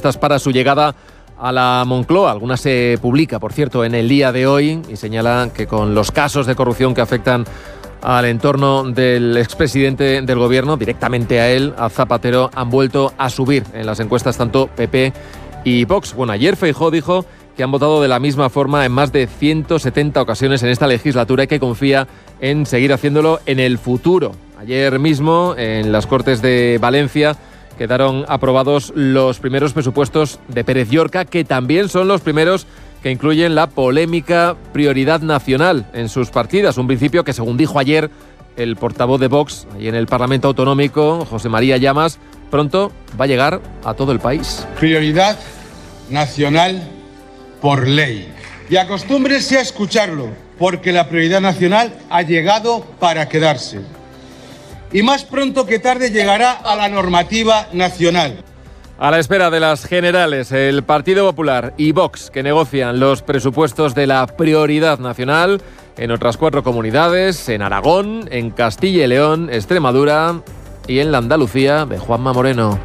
propuestas para su llegada a la Moncloa. Alguna se publica, por cierto, en el día de hoy y señala que con los casos de corrupción que afectan al entorno del expresidente del gobierno, directamente a él, a Zapatero, han vuelto a subir en las encuestas tanto PP y Vox. Bueno, ayer Feijóo dijo que han votado de la misma forma en más de 170 ocasiones en esta legislatura y que confía en seguir haciéndolo en el futuro. Ayer mismo, en las Cortes de Valencia, quedaron aprobados los primeros presupuestos de Pérez Llorca, que también son los primeros que incluyen la polémica prioridad nacional en sus partidas. Un principio que, según dijo ayer el portavoz de Vox, ahí en el Parlamento Autonómico, José María Llamas, pronto va a llegar a todo el país. Prioridad nacional por ley. Y acostúmbrense a escucharlo, porque la prioridad nacional ha llegado para quedarse. Y más pronto que tarde llegará a la normativa nacional. A la espera de las generales, el Partido Popular y Vox, que negocian los presupuestos de la prioridad nacional en otras 4 comunidades, en Aragón, en Castilla y León, Extremadura y en la Andalucía de Juanma Moreno.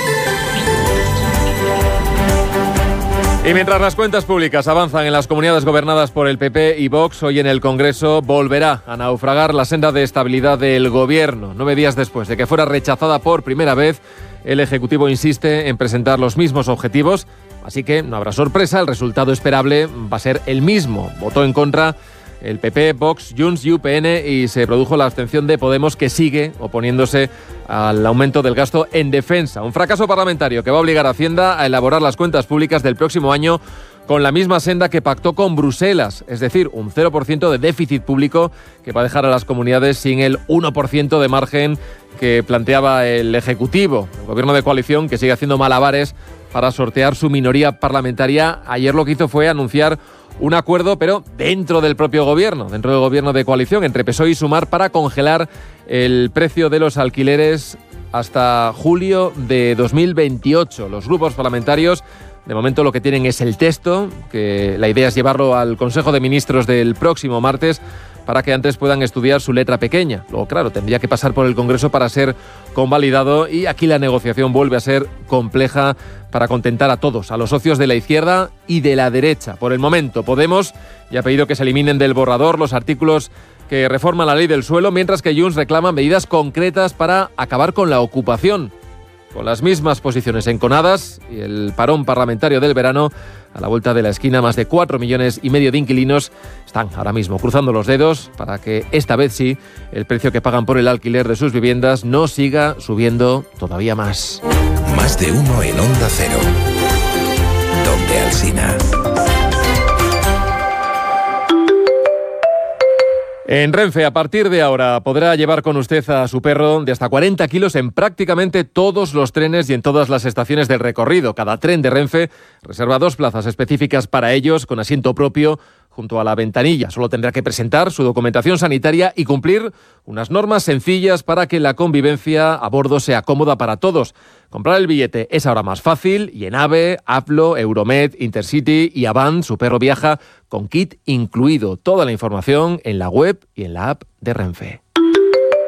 Y mientras las cuentas públicas avanzan en las comunidades gobernadas por el PP y Vox, hoy en el Congreso volverá a naufragar la senda de estabilidad del Gobierno. 9 días después de que fuera rechazada por primera vez, el Ejecutivo insiste en presentar los mismos objetivos, así que no habrá sorpresa, el resultado esperable va a ser el mismo. Votó en contra el PP, Vox, Junts y UPN y se produjo la abstención de Podemos, que sigue oponiéndose al aumento del gasto en defensa. Un fracaso parlamentario que va a obligar a Hacienda a elaborar las cuentas públicas del próximo año con la misma senda que pactó con Bruselas, es decir, un 0% de déficit público que va a dejar a las comunidades sin el 1% de margen que planteaba el Ejecutivo. El gobierno de coalición, que sigue haciendo malabares para sortear su minoría parlamentaria, ayer lo que hizo fue anunciar un acuerdo, pero dentro del propio gobierno, dentro del gobierno de coalición, entre PSOE y Sumar, para congelar el precio de los alquileres hasta julio de 2028. Los grupos parlamentarios, de momento, lo que tienen es el texto, que la idea es llevarlo al Consejo de Ministros del próximo martes, para que antes puedan estudiar su letra pequeña. Luego, claro, tendría que pasar por el Congreso para ser convalidado y aquí la negociación vuelve a ser compleja para contentar a todos, a los socios de la izquierda y de la derecha. Por el momento, Podemos ya ha pedido que se eliminen del borrador los artículos que reforman la ley del suelo, mientras que Junts reclama medidas concretas para acabar con la ocupación. Con las mismas posiciones enconadas y el parón parlamentario del verano a la vuelta de la esquina, más de 4,5 millones de inquilinos están ahora mismo cruzando los dedos para que esta vez sí el precio que pagan por el alquiler de sus viviendas no siga subiendo todavía más. Más de uno en Onda Cero. Donde Alsina. En Renfe, a partir de ahora, podrá llevar con usted a su perro de hasta 40 kilos en prácticamente todos los trenes y en todas las estaciones del recorrido. Cada tren de Renfe reserva 2 plazas específicas para ellos, con asiento propio, junto a la ventanilla. Solo tendrá que presentar su documentación sanitaria y cumplir unas normas sencillas para que la convivencia a bordo sea cómoda para todos. Comprar el billete es ahora más fácil y en AVE, Aplo, Euromed, Intercity y Avant su perro viaja con kit incluido. Toda la información en la web y en la app de Renfe.